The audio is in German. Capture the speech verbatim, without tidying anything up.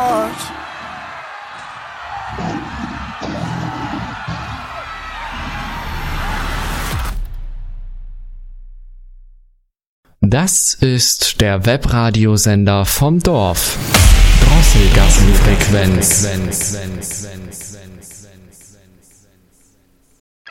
Arsch. Das ist der Webradiosender vom Dorf. Drosselgassenfrequenz.